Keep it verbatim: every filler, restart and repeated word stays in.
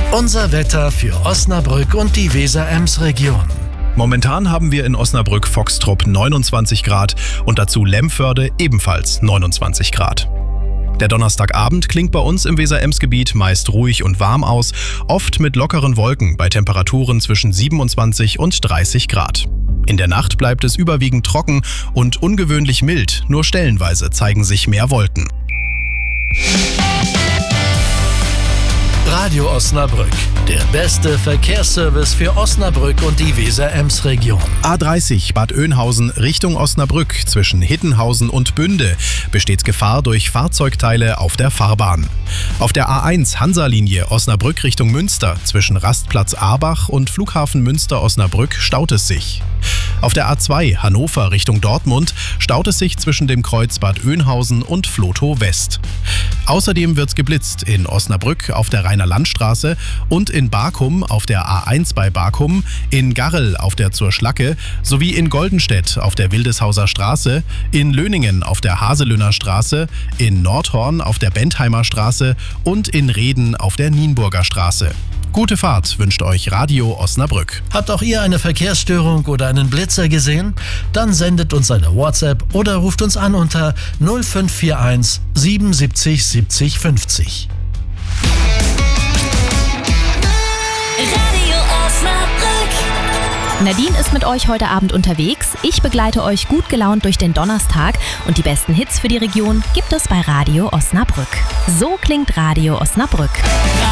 Unser Wetter für Osnabrück und die Weser-Ems-Region. Momentan haben wir in Osnabrück Foxtrupp neunundzwanzig Grad und dazu Lemförde ebenfalls neunundzwanzig Grad. Der Donnerstagabend klingt bei uns im Weser-Ems-Gebiet meist ruhig und warm aus, oft mit lockeren Wolken bei Temperaturen zwischen siebenundzwanzig und dreißig Grad. In der Nacht bleibt es überwiegend trocken und ungewöhnlich mild, nur stellenweise zeigen sich mehr Wolken. Radio Osnabrück, der beste Verkehrsservice für Osnabrück und die Weser-Ems-Region. A dreißig Bad Oeynhausen Richtung Osnabrück zwischen Hittenhausen und Bünde besteht Gefahr durch Fahrzeugteile auf der Fahrbahn. Auf der A eins Hansa-Linie Osnabrück Richtung Münster zwischen Rastplatz Arbach und Flughafen Münster-Osnabrück staut es sich. Auf der A zwei Hannover Richtung Dortmund staut es sich zwischen dem Kreuz Bad Oeynhausen und Vlotho West. Außerdem wird geblitzt in Osnabrück auf der Rainer Landstraße und in Barkum auf der A eins bei Barkum, in Garrel auf der Zur Schlacke sowie in Goldenstedt auf der Wildeshauser Straße, in Löningen auf der Haselöner Straße, in Nordhorn auf der Bentheimer Straße und in Reden auf der Nienburger Straße. Gute Fahrt wünscht euch Radio Osnabrück. Habt auch ihr eine Verkehrsstörung oder einen Blitzer gesehen? Dann sendet uns eine WhatsApp oder ruft uns an unter null fünf vier eins siebenundsiebzig siebzig fünfzig. Radio Osnabrück. Nadine ist mit euch heute Abend unterwegs. Ich begleite euch gut gelaunt durch den Donnerstag und die besten Hits für die Region gibt es bei Radio Osnabrück. So klingt Radio Osnabrück.